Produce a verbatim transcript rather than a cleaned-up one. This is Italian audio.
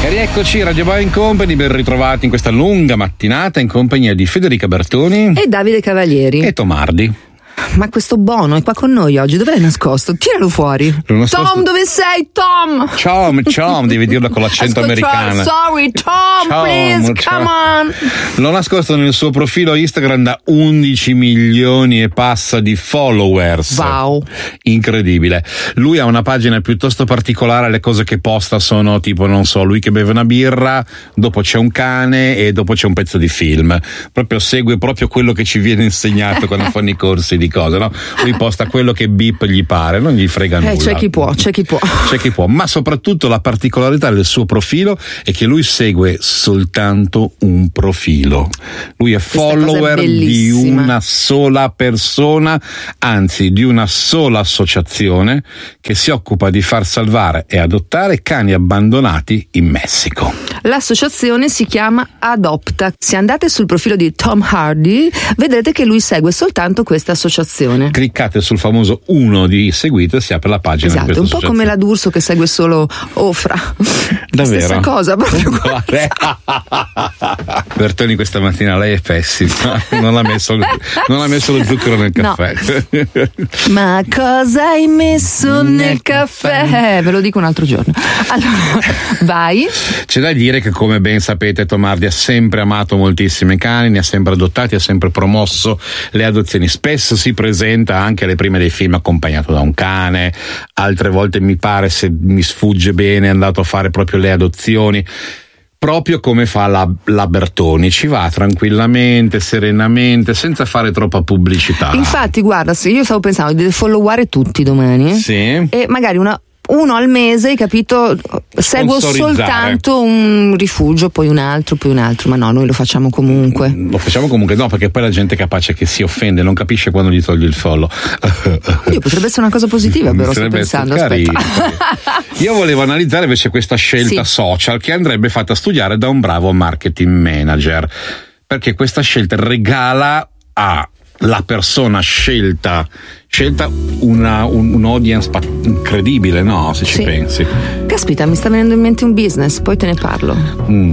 E rieccoci, Radio Boy Company, ben ritrovati in questa lunga mattinata in compagnia di Federica Bertoni e Davide Cavalieri e Tomardi. Ma questo Bono è qua con noi oggi, dove l'hai nascosto? Tiralo fuori. Nascosto... Tom, dove sei, Tom? Tom, Tom, devi dirlo con l'accento Ascolta, americano. Sorry, Tom, Tom please, come on. L'ho nascosto nel suo profilo Instagram da undici milioni e passa di followers. Wow. Incredibile. Lui ha una pagina piuttosto particolare, le cose che posta sono tipo, non so, lui che beve una birra, dopo c'è un cane e dopo c'è un pezzo di film. Proprio segue proprio quello che ci viene insegnato quando fanno i corsi di cose, no? Lui posta quello che bip gli pare, non gli frega nulla. Eh, c'è chi può, c'è chi può. C'è chi può, ma soprattutto la particolarità del suo profilo è che lui segue soltanto un profilo. Lui è Questa follower è di una sola persona, anzi di una sola associazione che si occupa di far salvare e adottare cani abbandonati in Messico. L'associazione si chiama Adopta. Se andate sul profilo di Tom Hardy, vedrete che lui segue soltanto questa associazione. Cliccate sul famoso uno di seguito e si apre la pagina. Esatto, di un po' come la D'Urso che segue solo Ofra. Davvero? Stessa cosa, proprio. Bertoni, questa mattina lei è pessima. Non ha messo, non ha messo lo zucchero nel caffè. No. Ma cosa hai messo nel, nel caffè? caffè? Ve lo dico un altro giorno. Allora, vai. C'è da dire che, come ben sapete, Tomardi ha sempre amato moltissimo i cani, ne ha sempre adottati, ha sempre promosso le adozioni. Spesso si presenta anche alle prime dei film accompagnato da un cane, altre volte mi pare, se mi sfugge bene, è andato a fare proprio le adozioni. Proprio come fa la, la Bertoni, ci va tranquillamente, serenamente, senza fare troppa pubblicità. Infatti, guarda, se io stavo pensando di followare tutti domani, sì, e magari una uno al mese, hai capito? Seguo soltanto un rifugio, poi un altro, poi un altro, ma no, noi lo facciamo comunque. Lo facciamo comunque, no, perché poi la gente è capace che si offende, non capisce quando gli togli il follow. Io potrebbe essere una cosa positiva, però sto pensando, aspetta. Io volevo analizzare invece questa scelta sì. social che andrebbe fatta studiare da un bravo marketing manager, perché questa scelta regala a la persona scelta scelta una, un, un audience incredibile, no? Se ci sì. pensi. Caspita, mi sta venendo in mente un business, poi te ne parlo. Mm,